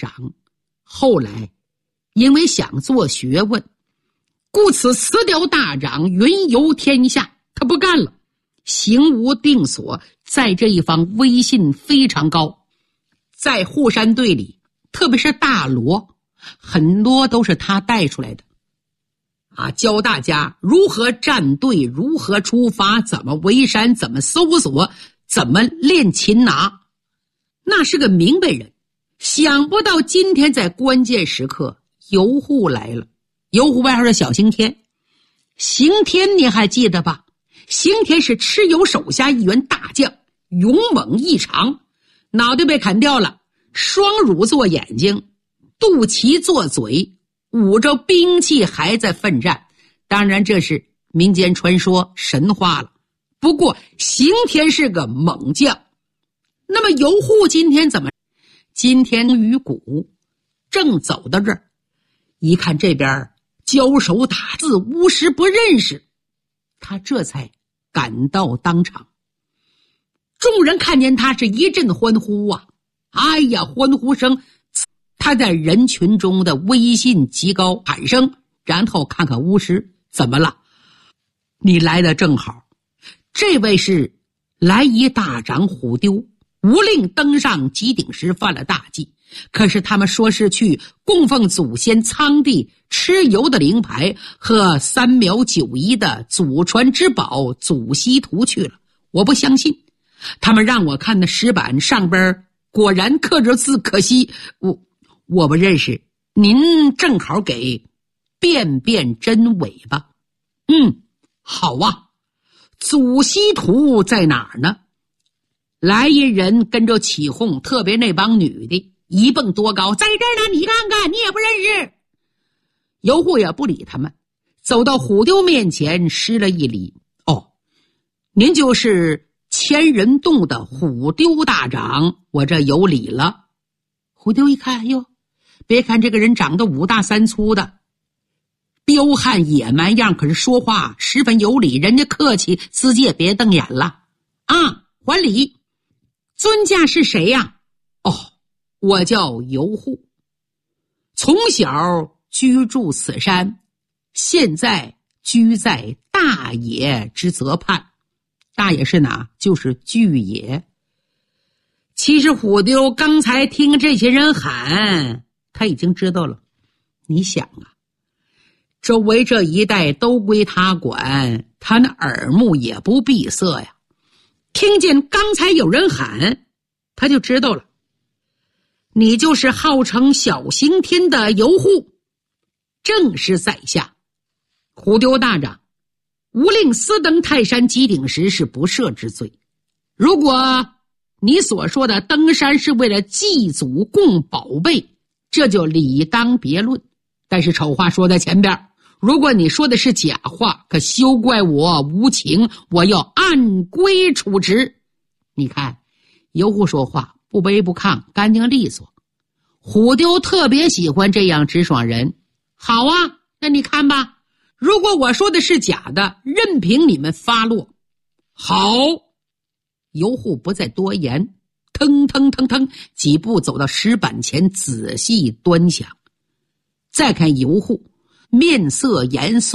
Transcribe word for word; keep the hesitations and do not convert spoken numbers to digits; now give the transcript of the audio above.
长，后来因为想做学问，故此辞掉大长，云游天下。他不干了，行无定所，在这一方威信非常高。在护山队里，特别是大罗，很多都是他带出来的啊，教大家如何站队，如何出发，怎么围山，怎么搜索，怎么练擒拿。那是个明白人。想不到今天在关键时刻，游护来了。游护外号是小刑天。刑天你还记得吧？刑天是蚩尤手下一员大将，勇猛异常，脑袋被砍掉了，双乳做眼睛，肚脐做嘴，捂着兵器还在奋战。当然这是民间传说神话了，不过刑天是个猛将。那么游护今天怎么？今天于谷正走到这儿，一看这边交手打字，巫师不认识，他这才赶到当场。众人看见他是一阵欢呼啊！哎呀，欢呼声，他在人群中的威信极高，喊声，然后看看巫师怎么了？你来的正好，这位是来夷大长虎丢，无令登上极顶石犯了大忌，可是他们说是去供奉祖先苍帝蚩尤的灵牌和三苗九夷的祖传之宝祖西图去了。我不相信，他们让我看的石板上边果然刻着字，可惜我我不认识，您正好给辨辨真伪吧。嗯，好啊，祖西图在哪儿呢？来一人跟着起哄，特别那帮女的一蹦多高，在这儿呢，你看看，你也不认识。游护也不理他们，走到虎丢面前施了一礼。哦，您就是千人洞的虎丢大长，我这有礼了。虎丢一看，哟，别看这个人长得五大三粗的，彪悍野蛮样，可是说话十分有礼，人家客气，自己也别瞪眼了啊，还礼。尊驾是谁呀？哦，我叫游护，从小居住此山，现在居在大野之泽畔。大野是哪？就是巨野。其实虎丢刚才听这些人喊，他已经知道了。你想啊，周围这一带都归他管，他那耳目也不闭塞呀。听见刚才有人喊，他就知道了，你就是号称小刑天的游护。正是在下。虎丢大长，无令私登泰山极顶石是不赦之罪。如果你所说的登山是为了祭祖供宝贝，这就理当别论。但是丑话说在前边，如果你说的是假话，可休怪我无情，我要按规处置。你看游护说话不卑不亢，干净利索。虎丢特别喜欢这样直爽人。好啊，那你看吧，如果我说的是假的，任凭你们发落。好，游护不再多言，腾腾腾腾几步走到石板前，仔细端详。再看游护面色严肃，